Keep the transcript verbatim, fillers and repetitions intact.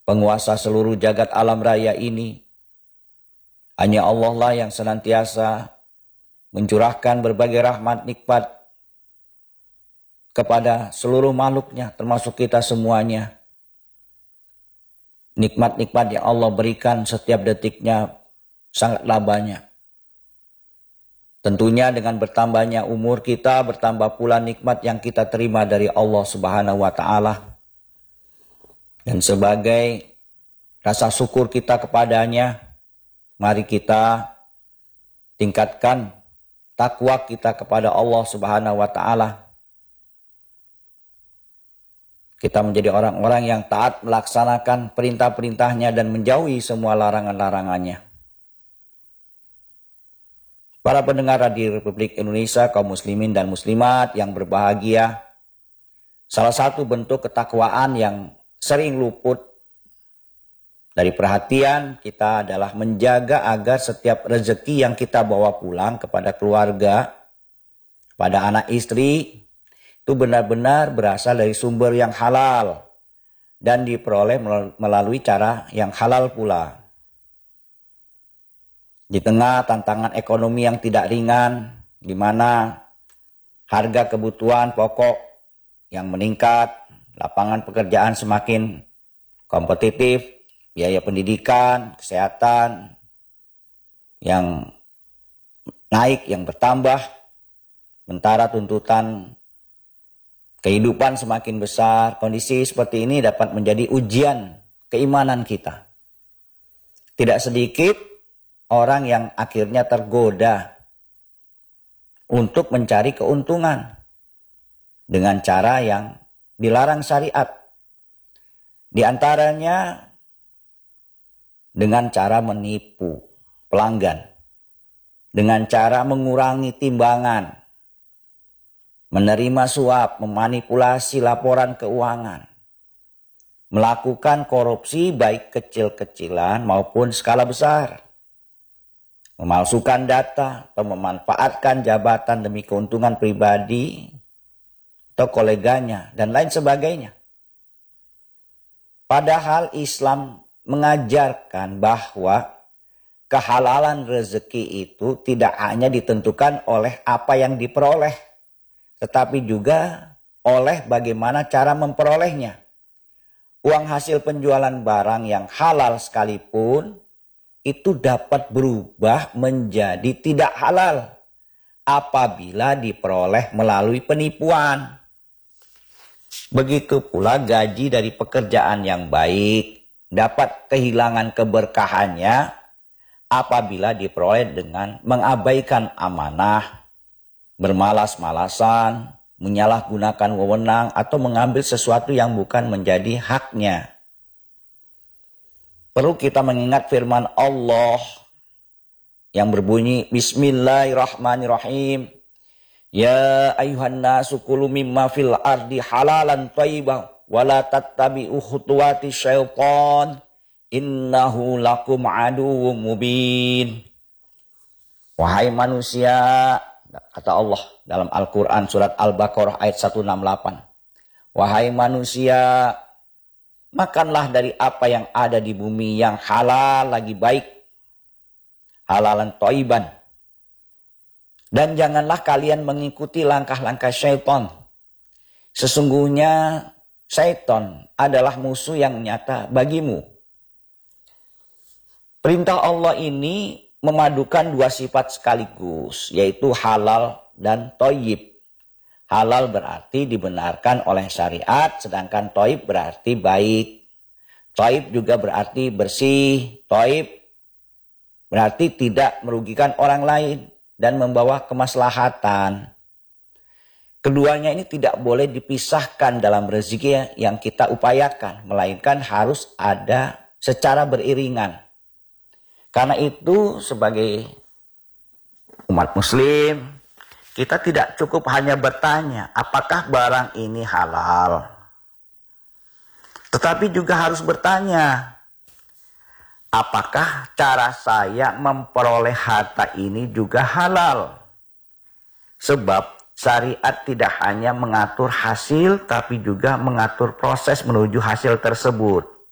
penguasa seluruh jagat alam raya ini. Hanya Allah lah yang senantiasa mencurahkan berbagai rahmat nikmat kepada seluruh makhluknya, termasuk kita semuanya. Nikmat-nikmat yang Allah berikan setiap detiknya sangatlah banyak. Tentunya dengan bertambahnya umur kita, bertambah pula nikmat yang kita terima dari Allah Subhanahu wa Ta'ala. Dan sebagai rasa syukur kita kepadanya, mari kita tingkatkan takwa kita kepada Allah Subhanahu wa Ta'ala. Kita menjadi orang-orang yang taat melaksanakan perintah-perintahnya dan menjauhi semua larangan-larangannya. Para pendengar Radio Republik Indonesia, kaum muslimin dan muslimat yang berbahagia, salah satu bentuk ketakwaan yang sering luput dari perhatian kita adalah menjaga agar setiap rezeki yang kita bawa pulang kepada keluarga, kepada anak istri, itu benar-benar berasal dari sumber yang halal dan diperoleh melalui cara yang halal pula. Di tengah tantangan ekonomi yang tidak ringan, di mana harga kebutuhan pokok yang meningkat, lapangan pekerjaan semakin kompetitif, biaya pendidikan, kesehatan yang naik, yang bertambah, sementara tuntutan kehidupan semakin besar. Kondisi seperti ini dapat menjadi ujian keimanan kita. Tidak sedikit orang yang akhirnya tergoda untuk mencari keuntungan dengan cara yang dilarang syariat. Di antaranya dengan cara menipu pelanggan, dengan cara mengurangi timbangan, menerima suap, memanipulasi laporan keuangan, melakukan korupsi baik kecil-kecilan maupun skala besar, memalsukan data atau memanfaatkan jabatan demi keuntungan pribadi atau koleganya dan lain sebagainya. Padahal Islam mengajarkan bahwa kehalalan rezeki itu tidak hanya ditentukan oleh apa yang diperoleh, tetapi juga oleh bagaimana cara memperolehnya. Uang hasil penjualan barang yang halal sekalipun itu dapat berubah menjadi tidak halal apabila diperoleh melalui penipuan. Begitu pula gaji dari pekerjaan yang baik dapat kehilangan keberkahannya apabila diperoleh dengan mengabaikan amanah, bermalas-malasan, menyalahgunakan wewenang, atau mengambil sesuatu yang bukan menjadi haknya. Perlu kita mengingat firman Allah yang berbunyi Bismillahirrahmanirrahim. Ya ayuhan nasu kulu mimma fil ardi halalan thayyibah wa la tattabi'u khutuwati syaitan innahu lakum aduwwum mubin. Wahai manusia, kata Allah dalam Al-Quran surat Al-Baqarah ayat seratus enam puluh delapan. Wahai manusia, makanlah dari apa yang ada di bumi yang halal lagi baik, halalan thayyiban. Dan janganlah kalian mengikuti langkah-langkah syaitan. Sesungguhnya syaitan adalah musuh yang nyata bagimu. Perintah Allah ini memadukan dua sifat sekaligus, yaitu halal dan thayyib. Halal berarti dibenarkan oleh syariat, sedangkan thayyib berarti baik. Thayyib juga berarti bersih. Thayyib berarti tidak merugikan orang lain dan membawa kemaslahatan. Keduanya ini tidak boleh dipisahkan dalam rezeki yang kita upayakan, melainkan harus ada secara beriringan. Karena itu sebagai umat muslim, kita tidak cukup hanya bertanya apakah barang ini halal. Tetapi juga harus bertanya, apakah cara saya memperoleh harta ini juga halal? Sebab syariat tidak hanya mengatur hasil, tapi juga mengatur proses menuju hasil tersebut.